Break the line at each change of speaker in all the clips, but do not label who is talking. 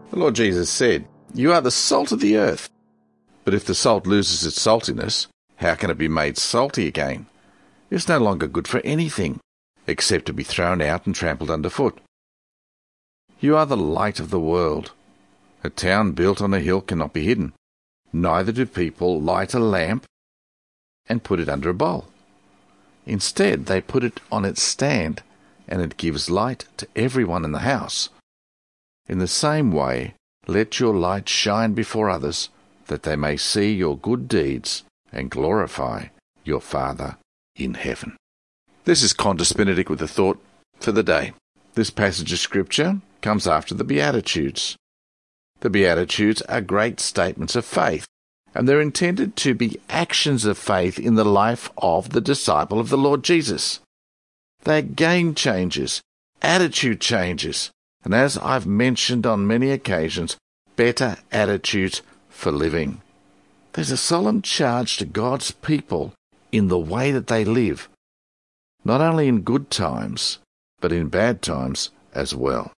The Lord Jesus said, "You are the salt of the earth. But if the salt loses its saltiness, how can it be made salty again? It's no longer good for anything, except to be thrown out and trampled underfoot. You are the light of the world. A town built on a hill cannot be hidden. Neither do people light a lamp and put it under a bowl. Instead, they put it on its stand, and it gives light to everyone in the house. In the same way, let your light shine before others, that they may see your good deeds and glorify your Father in heaven." This is Qantas Benedict with a thought for the day. This passage of Scripture comes after the Beatitudes. The Beatitudes are great statements of faith, and they're intended to be actions of faith in the life of the disciple of the Lord Jesus. They're game changers, attitude changers, and as I've mentioned on many occasions, better attitudes for living. There's a solemn charge to God's people in the way that they live, not only in good times, but in bad times as well.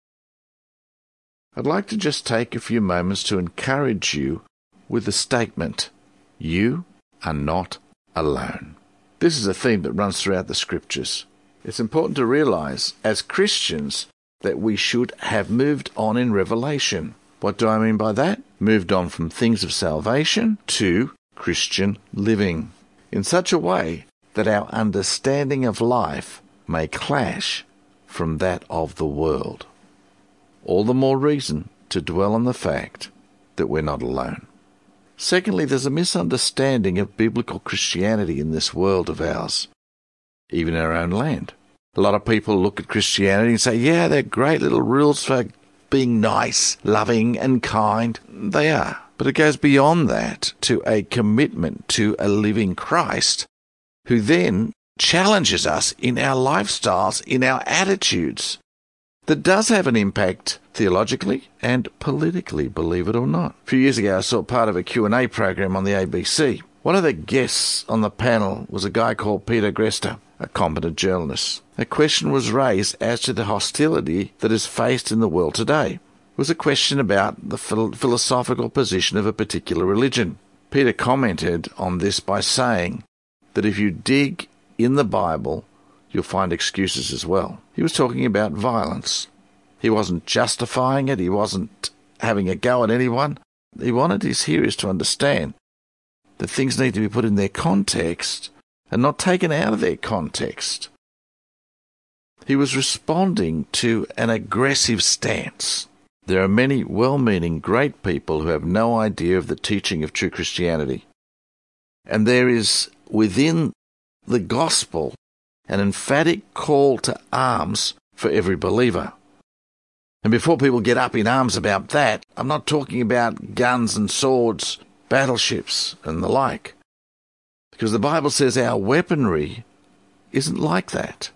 I'd like to just take a few moments to encourage you with the statement, "You are not alone." This is a theme that runs throughout the Scriptures. It's important to realize, as Christians, that we should have moved on in revelation. What do I mean by that? Moved on from things of salvation to Christian living, in such a way that our understanding of life may clash from that of the world. All the more reason to dwell on the fact that we're not alone. Secondly, there's a misunderstanding of biblical Christianity in this world of ours, even in our own land. A lot of people look at Christianity and say, yeah, they're great little rules for being nice, loving and kind. They are. But it goes beyond that to a commitment to a living Christ who then challenges us in our lifestyles, in our attitudes. That does have an impact theologically and politically, believe it or not. A few years ago, I saw part of a Q&A program on the ABC. One of the guests on the panel was a guy called Peter Grester, a competent journalist. A question was raised as to the hostility that is faced in the world today. It was a question about the philosophical position of a particular religion. Peter commented on this by saying that if you dig in the Bible, you'll find excuses as well. He was talking about violence. He wasn't justifying it. He wasn't having a go at anyone. He wanted his hearers to understand that things need to be put in their context and not taken out of their context. He was responding to an aggressive stance. There are many well-meaning, great people who have no idea of the teaching of true Christianity. And there is within the gospel an emphatic call to arms for every believer. And before people get up in arms about that, I'm not talking about guns and swords, battleships and the like. Because the Bible says our weaponry isn't like that.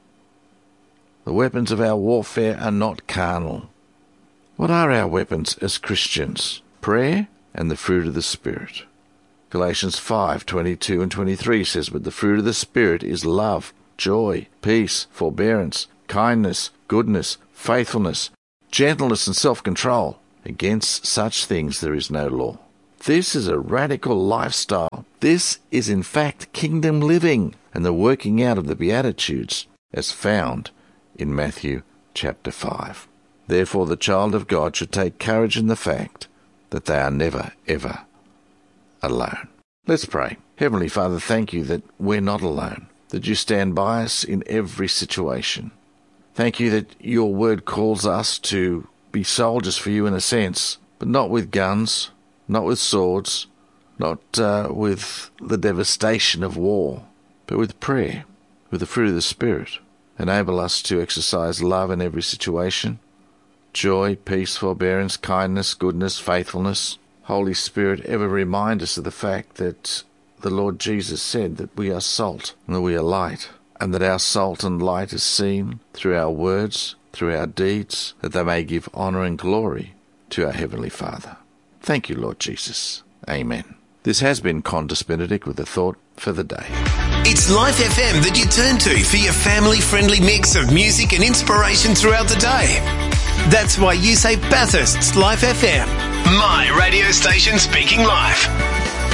The weapons of our warfare are not carnal. What are our weapons as Christians? Prayer and the fruit of the Spirit. Galatians 5:22 and 23 says, "But the fruit of the Spirit is love, joy, peace, forbearance, kindness, goodness, faithfulness, gentleness and self-control. Against such things there is no law." This is a radical lifestyle. This is in fact kingdom living and the working out of the Beatitudes as found in Matthew chapter 5. Therefore the child of God should take courage in the fact that they are never, ever alone. Let's pray. Heavenly Father, thank you that we're not alone, that you stand by us in every situation. Thank you that your word calls us to be soldiers for you in a sense, but not with guns, not with swords, not with the devastation of war, but with prayer, with the fruit of the Spirit. Enable us to exercise love in every situation, joy, peace, forbearance, kindness, goodness, faithfulness. Holy Spirit, ever remind us of the fact that the Lord Jesus said that we are salt and that we are light, and that our salt and light is seen through our words, through our deeds, that they may give honour and glory to our Heavenly Father. Thank you, Lord Jesus. Amen. This has been Qantas Benedict with a thought for the day.
It's Life FM that you turn to for your family-friendly mix of music and inspiration throughout the day. That's why you say Bathurst's Life FM. My radio station speaking life.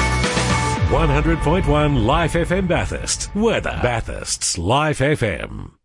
100.1 Life FM Bathurst. Weather. Bathurst's Life FM.